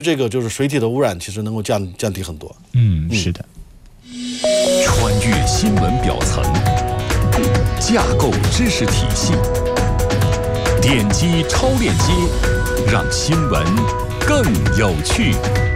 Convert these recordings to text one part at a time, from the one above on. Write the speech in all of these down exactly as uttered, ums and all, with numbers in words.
这个就是水体的污染其实能够降降低很多。 嗯，是的。 穿越新闻表层，架构知识体系，点击超链接，让新闻更有趣。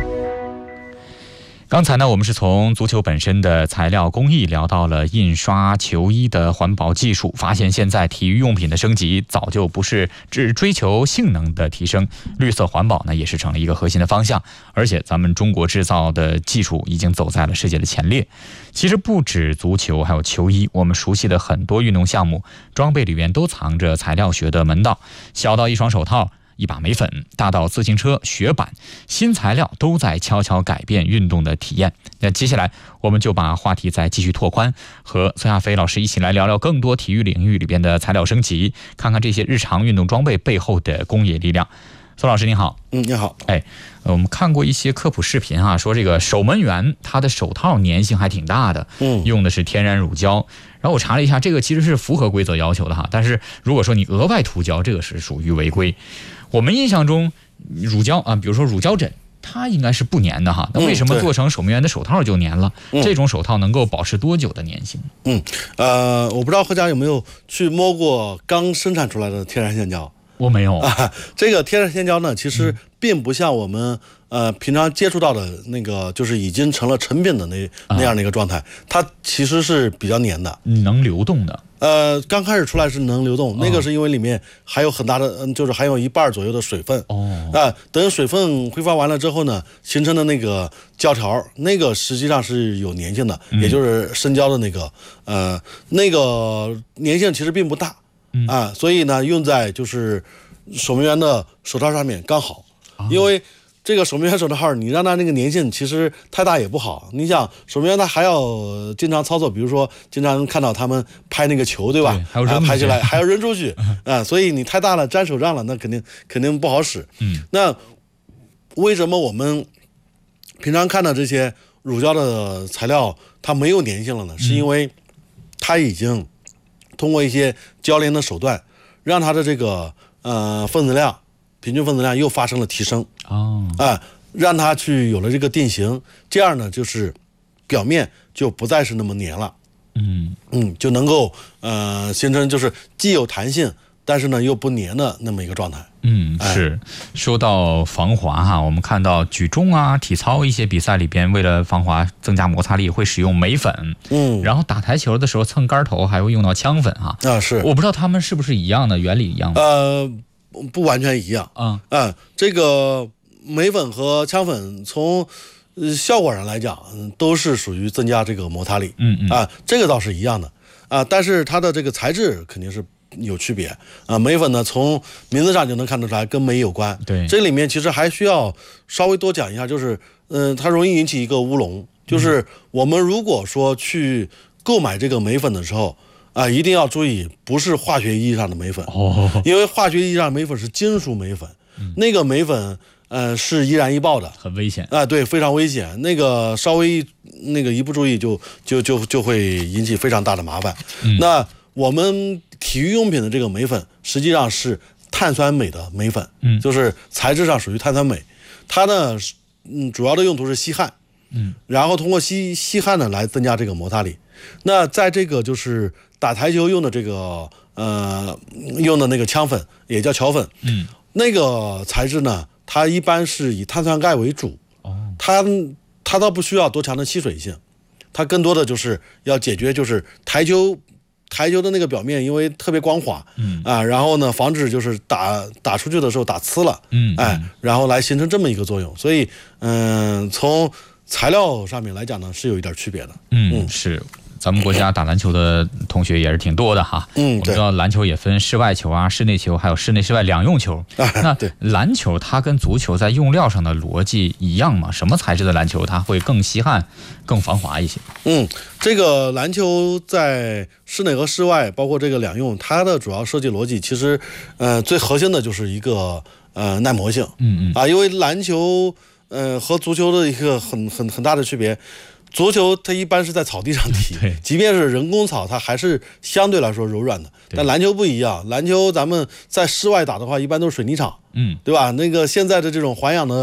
刚才呢，我们是从足球本身的材料工艺聊到了印刷球衣的环保技术，发现现在体育用品的升级早就不是只追求性能的提升，绿色环保呢也是成了一个核心的方向，而且咱们中国制造的技术已经走在了世界的前列。其实不止足球，还有球衣，我们熟悉的很多运动项目装备里面都藏着材料学的门道，小到一双手套，一把眉粉，大到自行车、雪板，新材料都在悄悄改变运动的体验。那接下来我们就把话题再继续拓宽，和孙亚飞老师一起来聊聊更多体育领域里边的材料升级，看看这些日常运动装备背后的工业力量。孙老师您好。 嗯，你好。 哎，我们看过一些科普视频啊，说这个守门员他的手套粘性还挺大的， 嗯， 用的是天然乳胶。然后我查了一下，这个其实是符合规则要求的哈，但是如果说你额外涂胶，这个是属于违规。我们印象中乳胶啊，比如说乳胶枕，它应该是不粘的哈，那为什么做成守门员的手套就粘了？嗯、这种手套能够保持多久的粘性？ 嗯，呃，我不知道贺家有没有去摸过刚生产出来的天然橡胶。 我没有啊，这个天然橡胶呢，其实并不像我们呃平常接触到的那个，就是已经成了成品的那那样的一个状态，它其实是比较粘的， 能流动的。 呃，刚开始出来是能流动，那个是因为里面还有很大的，嗯，就是还有一半左右的水分。 哦， 啊，等水分挥发完了之后呢，形成的那个胶条，那个实际上是有粘性的， 嗯、 也就是生胶的那个，呃，那个粘性其实并不大。啊，所以呢，用在就是守门员的手套上面刚好，因为这个守门员手套你让它那个粘性其实太大也不好。你想守门员他还要经常操作，比如说经常看到他们拍那个球，对吧？ 对，还有扔、 啊、拍起来还要扔出去啊，所以你太大了粘手上了，那肯定肯定不好使。 嗯， 那为什么我们平常看到这些乳胶的材料它没有粘性了呢？是因为它已经通过一些交联的手段，让它的这个呃分子量、平均分子量又发生了提升。 哦， 啊、呃，让它去有了这个定型，这样呢，就是表面就不再是那么粘了。 嗯嗯，就能够呃形成就是既有弹性，但是呢又不粘的那么一个状态。 嗯，是。说到防滑哈，我们看到举重啊、体操一些比赛里边，为了防滑、增加摩擦力，会使用镁粉。 嗯， 然后打台球的时候蹭杆头还会用到枪粉哈。 啊，是。 我不知道他们是不是一样的原理一样吗？ 呃，不完全一样。 啊、 嗯、啊，这个镁粉和枪粉从呃效果上来讲，嗯，都是属于增加这个摩擦力。 嗯嗯。 啊，这个倒是一样的啊，但是它的这个材质肯定是有区别啊。镁粉呢，从名字上就能看得出来跟镁有关。 对， 这里面其实还需要稍微多讲一下，就是嗯、呃，它容易引起一个乌龙，就是我们如果说去购买这个镁粉的时候啊，一定要注意，不是化学意义上的镁粉哦， 因为化学意义上的镁粉是金属镁粉，嗯、那个镁粉呃是易燃易爆的， 很危险啊，对，非常危险。那个稍微那个一不注意就就就就会引起非常大的麻烦。 嗯、 那我们体育用品的这个镁粉实际上是碳酸镁的镁粉， 嗯， 就是材质上属于碳酸镁，它呢，嗯，主要的用途是吸汗， 嗯， 然后通过吸吸汗呢来增加这个摩擦力。那在这个就是打台球用的这个呃用的那个枪粉，也叫桥粉， 嗯， 那个材质呢，它一般是以碳酸钙为主， 哦， 它它倒不需要多强的吸水性，它更多的就是要解决就是台球。台球的那个表面因为特别光滑， 嗯啊，然后呢，防止就是打打出去的时候打呲了， 嗯， 哎，然后来形成这么一个作用，所以，嗯，从材料上面来讲呢，是有一点区别的。 嗯，嗯是。咱们国家打篮球的同学也是挺多的哈， 嗯， 我们知道篮球也分室外球啊、室内球，还有室内室外两用球。 啊、 那对篮球它跟足球在用料上的逻辑一样吗？什么材质的篮球它会更吸汗、更防滑一些？ 嗯，这个篮球在室内和室外，包括这个两用，它的主要设计逻辑其实，呃，最核心的就是一个呃耐磨性。 嗯嗯啊，因为篮球呃和足球的一个很很很大的区别。足球它一般是在草地上踢，即便是人工草，它还是相对来说柔软的。但篮球不一样，篮球咱们在室外打的话，一般都是水泥场， 嗯， 对吧？那个现在的这种环氧的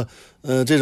呃这种。